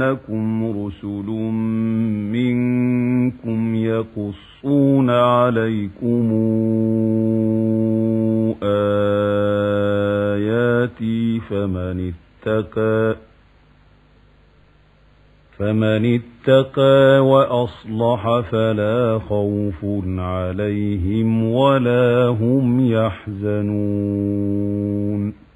لكم رسل منكم يقصون عليكم آياتي فمن اتقى وأصلح فلا خوف عليهم ولا هم يحزنون.